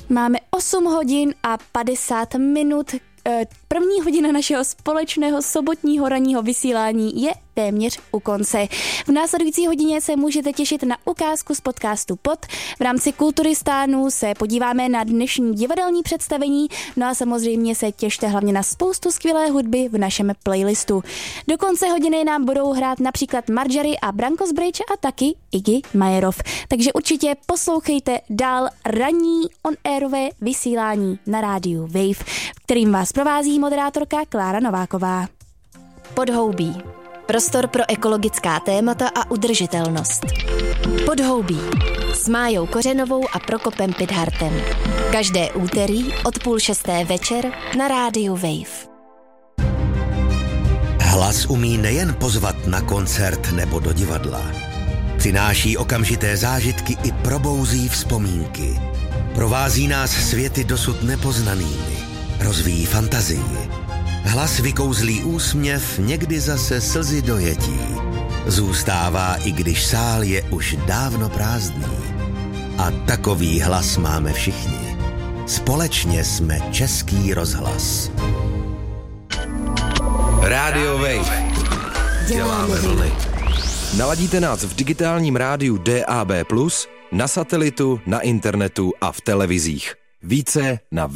Máme 8 hodin a 50 minut. První hodina našeho společného sobotního ranního vysílání je téměř u konce. V následující hodině se můžete těšit na ukázku z podcastu Pod. V rámci Kulturistánu se podíváme na dnešní divadelní představení, no a samozřejmě se těšte hlavně na spoustu skvělé hudby v našem playlistu. Do konce hodiny nám budou hrát například Marjorie a Brankos Bridge a taky Iggy Majerov. Takže určitě poslouchejte dál ranní on-airové vysílání na rádiu Wave, kterým vás provází moderátorka Klára Nováková. Podhoubí. Prostor pro ekologická témata a udržitelnost. Podhoubí. S Májou Kořenovou a Prokopem Pidhartem. Každé úterý od 5:30 večer na rádiu Wave. Hlas umí nejen pozvat na koncert nebo do divadla. Přináší okamžité zážitky i probouzí vzpomínky. Provází nás světy dosud nepoznanými. Rozvíjí fantazii. Hlas vykouzlí úsměv, někdy zase slzy dojetí. Zůstává, i když sál je už dávno prázdný. A takový hlas máme všichni. Společně jsme Český rozhlas. Radio Wave. Děláme vlny. Naladíte nás v digitálním rádiu DAB+, na satelitu, na internetu a v televizích. Více na